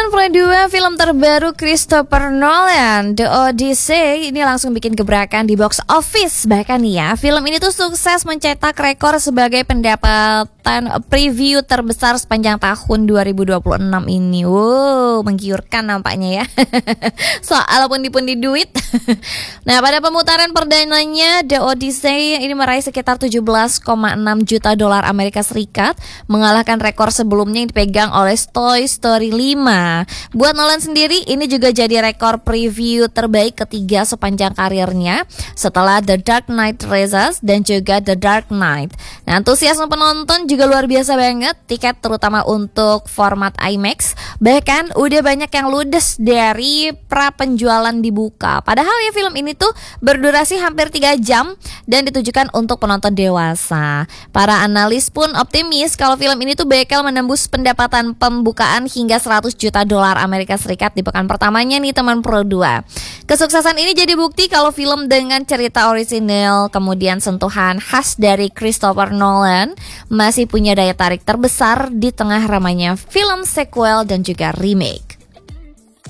teman Pro 2, film terbaru Christopher Nolan, The Odyssey, ini langsung bikin gebrakan di box office. Bahkan nih ya, film ini tuh sukses mencetak rekor sebagai pendapatan preview terbesar sepanjang tahun 2026 ini. Wow, menggiurkan nampaknya ya. Soal pundi-pundi duit. Nah, pada pemutaran perdananya The Odyssey ini meraih sekitar 17,6 juta dolar Amerika Serikat, mengalahkan rekor sebelumnya yang dipegang oleh Toy Story 5. Buat Nolan sendiri, ini juga jadi rekor preview terbaik ketiga sepanjang karirnya setelah The Dark Knight Rises dan juga The Dark Knight. Nah, antusiasme penonton juga luar biasa banget, tiket terutama untuk format IMAX bahkan udah banyak yang ludes dari pra penjualan dibuka. Padahal ya film ini tuh berdurasi hampir 3 jam dan ditujukan untuk penonton dewasa. Para analis pun optimis kalau film ini tuh bakal menembus pendapatan pembukaan hingga 100 juta dolar Amerika Serikat di pekan pertamanya nih teman Pro 2. Kesuksesan ini jadi bukti kalau film dengan cerita orisinil kemudian sentuhan khas dari Christopher Nolan masih punya daya tarik terbesar di tengah ramainya film sequel dan juga remake.